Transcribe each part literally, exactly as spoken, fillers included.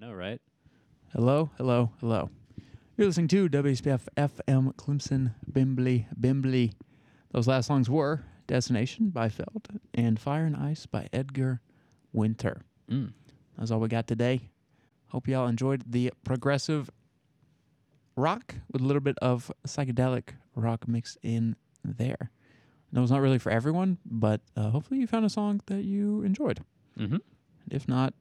know, right? Hello, hello, hello. You're listening to W S B F F M Clemson, Bimbley, Bimbley. Those last songs were Destination by Feld and Fire and Ice by Edgar Winter. Mm. That's all we got today. Hope y'all enjoyed the progressive rock with a little bit of psychedelic rock mixed in there. No, it's not really for everyone, but uh, hopefully you found a song that you enjoyed. Mm-hmm. If not,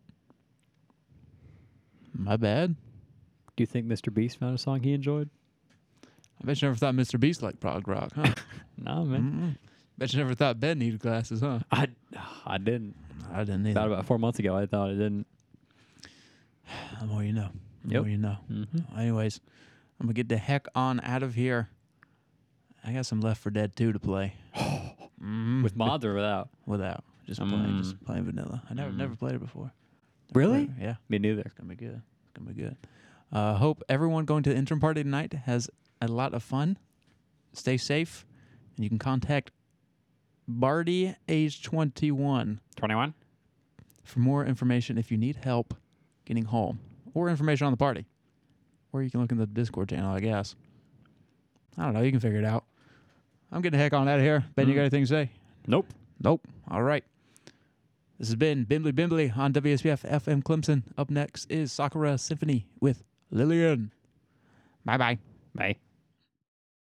my bad. Do you think Mister Beast found a song he enjoyed? I bet you never thought Mister Beast liked prog rock, huh? No, man. Mm-mm. Bet you never thought Ben needed glasses, huh? I, I didn't. I didn't either. About about four months ago, I thought I didn't. The more you know. The Yep. more you know. Mm-hmm. Anyways, I'm going to get the heck on out of here. I got some Left four Dead two to play. mm. With mods or without? Without. Just Mm. playing just playing vanilla. I never Mm. never played it before. Never Really? played it. Yeah. Me neither. It's going to be good. It's going to be good. Uh, hope everyone going to the interim party tonight has a lot of fun. Stay safe. And you can contact Barty, age twenty-one, twenty-one? for more information if you need help getting home or information on the party. Or you can look in the Discord channel, I guess. I don't know. You can figure it out. I'm getting the heck on out of here. Ben, you Mm. got anything to say? Nope. Nope. All right. This has been Bimbley Bimbley on W S B F F M Clemson. Up next is Sakura Symphony with Lillian. Bye-bye. Bye.